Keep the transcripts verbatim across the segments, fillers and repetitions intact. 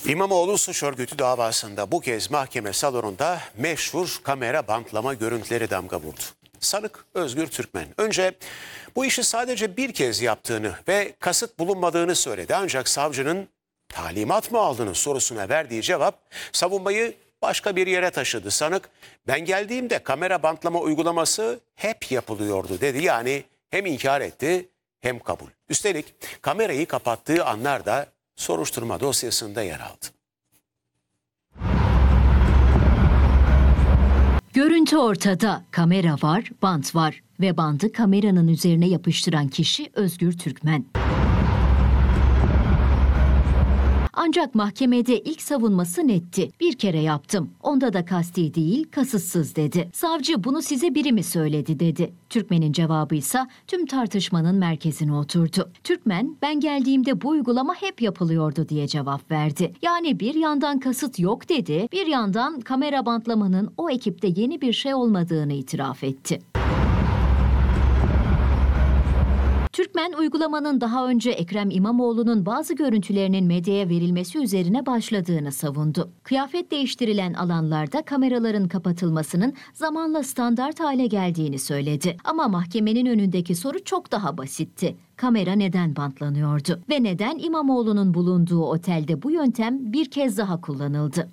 İmamoğlu suç örgütü davasında bu kez mahkeme salonunda meşhur kamera bantlama görüntüleri damga vurdu. Sanık Özgür Türkmen önce bu işi sadece bir kez yaptığını ve kasıt bulunmadığını söyledi. Ancak savcının talimat mı aldığını sorusuna verdiği cevap savunmayı başka bir yere taşıdı. Sanık ben geldiğimde kamera bantlama uygulaması hep yapılıyordu dedi. Yani hem inkar etti hem kabul. Üstelik kamerayı kapattığı anlar da soruşturma dosyasında yer aldı. Görüntü ortada. Kamera var, bant var ve bandı kameranın üzerine yapıştıran kişi Özgür Türkmen. Ancak mahkemede ilk savunması netti. Bir kere yaptım. Onda da kasti değil, kasıtsız dedi. Savcı bunu size biri mi söyledi dedi. Türkmen'in cevabı ise tüm tartışmanın merkezine oturdu. Türkmen ben geldiğimde bu uygulama hep yapılıyordu diye cevap verdi. Yani bir yandan kasıt yok dedi, bir yandan kamera bantlamanın o ekipte yeni bir şey olmadığını itiraf etti. Türkmen uygulamanın daha önce Ekrem İmamoğlu'nun bazı görüntülerinin medyaya verilmesi üzerine başladığını savundu. Kıyafet değiştirilen alanlarda kameraların kapatılmasının zamanla standart hale geldiğini söyledi. Ama mahkemenin önündeki soru çok daha basitti. Kamera neden bantlanıyordu ve neden İmamoğlu'nun bulunduğu otelde bu yöntem bir kez daha kullanıldı?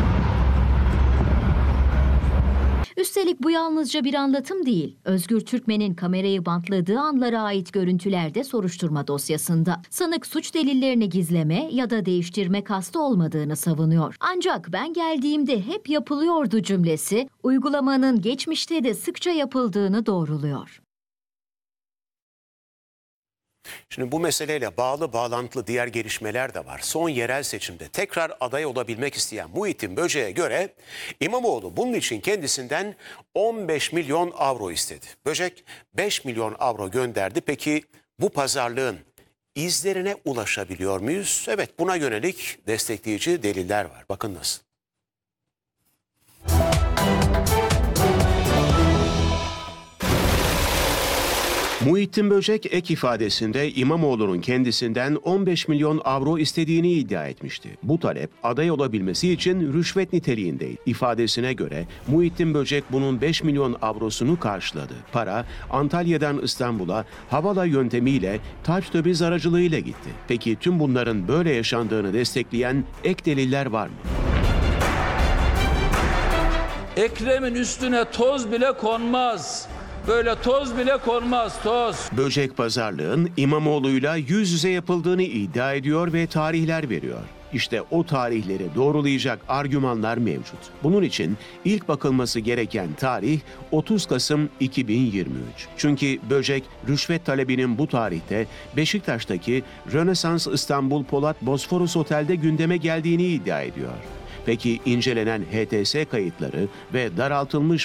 Üstelik bu yalnızca bir anlatım değil. Özgür Türkmen'in kamerayı bantladığı anlara ait görüntüler de soruşturma dosyasında. Sanık suç delillerini gizleme ya da değiştirme kastı olmadığını savunuyor. Ancak ben geldiğimde hep yapılıyordu cümlesi, uygulamanın geçmişte de sıkça yapıldığını doğruluyor. Şimdi bu meseleyle bağlı bağlantılı diğer gelişmeler de var. Son yerel seçimde tekrar aday olabilmek isteyen Muhittin Böcek'e göre İmamoğlu bunun için kendisinden on beş milyon avro istedi. Böcek beş milyon avro gönderdi. Peki bu pazarlığın izlerine ulaşabiliyor muyuz? Evet, buna yönelik destekleyici deliller var. Bakın nasıl. Muhittin Böcek ek ifadesinde İmamoğlu'nun kendisinden on beş milyon avro istediğini iddia etmişti. Bu talep aday olabilmesi için rüşvet niteliğindeydi. İfadesine göre Muhittin Böcek bunun beş milyon avrosunu karşıladı. Para Antalya'dan İstanbul'a havala yöntemiyle taş döviz aracılığıyla gitti. Peki tüm bunların böyle yaşandığını destekleyen ek deliller var mı? Ekrem'in üstüne toz bile konmaz. Böyle toz bile konmaz, toz. Böcek pazarlığın İmamoğlu'yla yüz yüze yapıldığını iddia ediyor ve tarihler veriyor. İşte o tarihleri doğrulayacak argümanlar mevcut. Bunun için ilk bakılması gereken tarih otuz Kasım iki bin yirmi üç. Çünkü Böcek rüşvet talebinin bu tarihte Beşiktaş'taki Rönesans İstanbul Polat Bosforus Otel'de gündeme geldiğini iddia ediyor. Peki incelenen H T S kayıtları ve daraltılmış